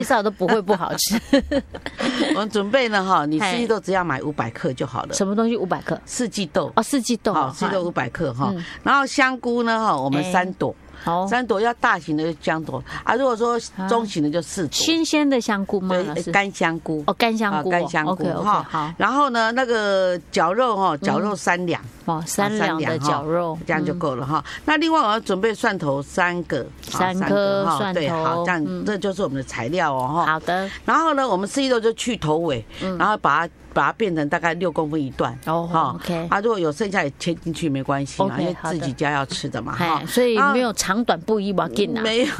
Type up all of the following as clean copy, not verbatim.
介绍都不会不好吃。 我们准备呢哈，你四季豆只要买500克就好了。 什么东西500克？ 四季豆哦，四季豆。 好，四季豆500克哈。然后香菇呢哈，我们3朵。3朵要大型的就姜朵啊，如果说中型的就4朵。 新鲜的香菇吗？ 对，干香菇。 哦，干香菇， 干香菇哈。好。然后呢，那个绞肉哈，绞肉3两。 哦，3两的绞肉， 这样就够了哈。那另外我要准备蒜头3个 ，3颗蒜头。 对，好，这样这就是我们的材料哦哈。 好的。 然后呢，我们四季豆就去头尾，然后把它变成大概6公分一段哦。OK。 啊，如果有剩下也切进去没关系嘛，因为自己家要吃的嘛哈。 所以没有长短不一，我紧啊。 没有。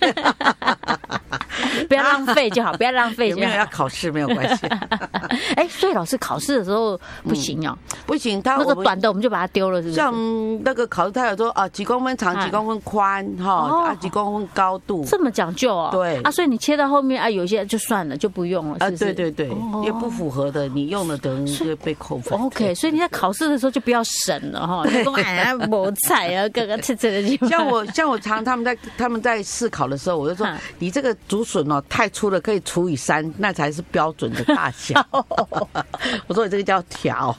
不要浪费就好，不要浪费就好。 有没有要考试没有关系。 哎，所以老师考试的时候不行哦， 不行，他那个短的我们就把它丢了，是不是？ 像那个考试他有说啊，几公分长，几公分宽哈，啊几公分高度， 这么讲究哦。 对啊，所以你切到后面啊，有些就算了，就不用了。啊， 对对对，也不符合的，你用了等于就被扣分。 OK， 所以你在考试的时候就不要省了哈，你说哎没菜啊，各个吃的就。 像我常他们在试考的时候，我就说你这个竹笋哦太粗了，可以除以3，那才是标准的大小。我说你这个叫条。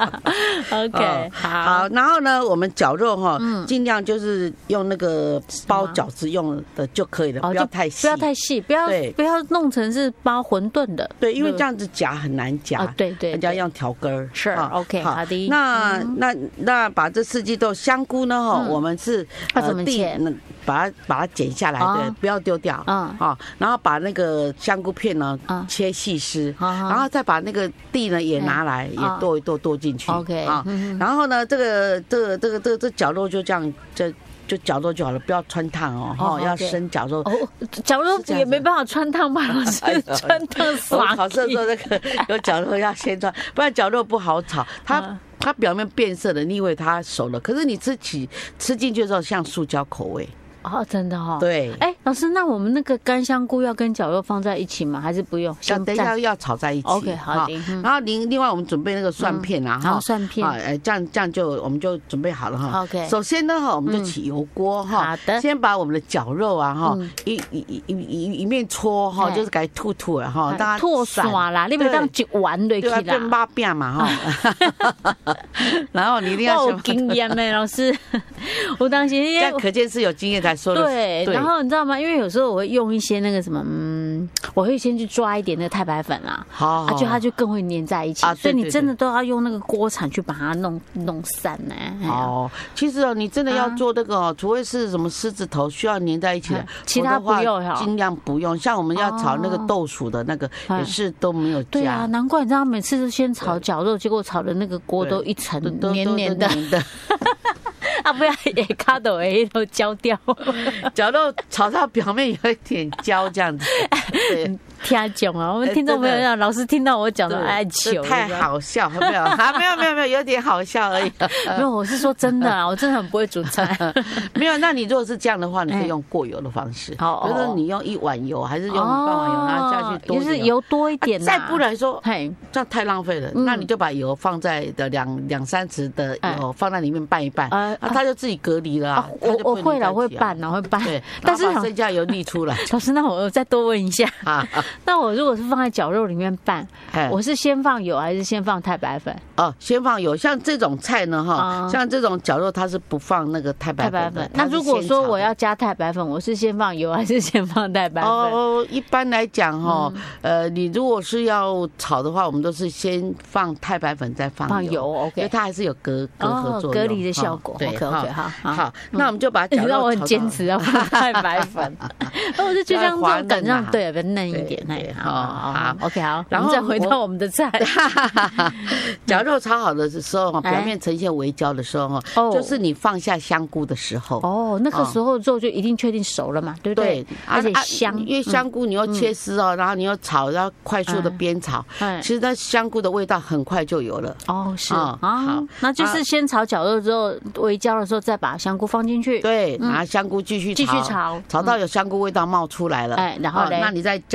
OK， 好，然后呢，我们绞肉哈，尽量就是用那个包饺子用的就可以了，不要太细， 不要太细，不要弄成是包馄饨的。 对，因为这样子夹很难夹。 对对， 人家要调根儿。 是 OK， 好的。 那把这四季豆、香菇呢哈，我们是怎么切？ 把它剪下来，对，不要丢掉。然后把那个香菇片呢切细丝，然后再把那个地呢也拿来，也剁一剁进去。 OK 啊，然后呢，这绞肉就这样就绞肉就好了，不要穿烫哦，要生绞肉。 绞肉也没办法穿烫吧？老师，穿烫我考试的时候那个有绞肉要先穿，不然绞肉不好炒，它表面变色了，你以为它熟了，可是你吃进去的时候像塑胶口味。 哦，真的哦。 对。 哎，老师，那我们那个干香菇要跟绞肉放在一起吗？还是不用？ 等一下要炒在一起。 OK， 好的。 然后另外我们准备那个蒜片啊， 哈，蒜片。 这样我们就准备好了哈。 OK。 首先呢哈，我们就起油锅哈。 好的。 先把我们的绞肉啊哈，一面搓哈，就是给它吐了哈，让它吐散啦，你别当一碗落去啦。 对啊，变八变嘛哈。然后你一定要有经验呢，老师。我当时这样可见是有经验才说的。 对。然后你知道吗？因为有时候我会用一些那个什么，我会先去抓一点那个太白粉啦，好，它就更会粘在一起。所以你真的都要用那个锅铲去把它弄散呢。 哦，其实你真的要做那个，除非是什么狮子头需要粘在一起的， 其他不用， 尽量不用。像我们要炒那个豆薯的那个，也是都没有加。 对啊，难怪你知道每次都先炒绞肉，结果炒的那个锅都一层黏黏的。啊，不要也卡到都焦掉， 绞肉炒到表面有一点焦这样子。 听讲啊，我们听众朋友让老师听到我讲的哎糗， 太好笑，没有啊？没有，有点好笑而已。 没有，我是说真的啊，我真的很不会煮菜。 没有，那你如果是这样的话，你可以用过油的方式，就是你用1碗油，还是用半碗油，然后下去多一点， 就是油多一点。 再不然说，这样太浪费了。那你就把油放在的两三匙的油放在里面拌一拌，它就自己隔离了。 我会了，会拌了，会拌。 对，但是把剩下油沥出来。 老师，那我再多问一下那我如果是放在绞肉里面拌，我是先放油还是先放太白粉？ 哦，先放油。像这种菜呢，哈，像这种绞肉它是不放那个太白粉。 那如果说我要加太白粉，我是先放油还是先放太白粉？ 哦，一般来讲哈，你如果是要炒的话，我们都是先放太白粉再放油。 OK， 因为它还是有隔阂作用， 隔离的效果。 对 ，OK， 好， 那我们就把绞肉。 让我很坚持要放太白粉，我就觉得这样做感觉对，比较嫩一点。好 ，OK， 好，然后再回到我们的菜。 绞肉炒好的时候，表面呈现微焦的时候，就是你放下香菇的时候。 哦，那个时候肉就一定确定熟了嘛，对不对？而且香， 因为香菇你要切丝哦，然后你要炒，然后快速的煸炒，其实它香菇的味道很快就有了。 哦，是啊，好，那就是先炒绞肉之后，微焦的时候再把香菇放进去。 对，拿香菇继续炒，炒到有香菇味道冒出来了。 然后呢， 那你再加入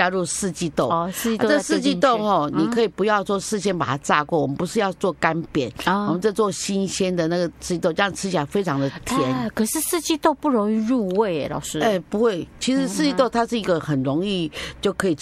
四季豆。 四季豆。 这四季豆哦，你可以不要说事先把它炸过，我们不是要做干煸，我们这做新鲜的那个四季豆，这样吃起来非常的甜。 可是四季豆不容易入味，老师。 不会，其实四季豆它是一个很容易就可以